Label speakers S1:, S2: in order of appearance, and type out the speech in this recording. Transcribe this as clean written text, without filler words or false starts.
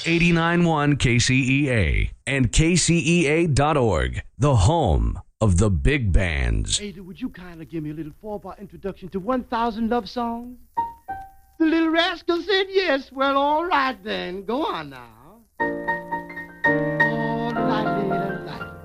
S1: 89.1 KCEA and KCEA.org, the home of the big bands.
S2: Ada, would you kindly give me a little 4-bar introduction to 1,000 Love Songs? The little rascal said yes. Well, all right then. Go on now.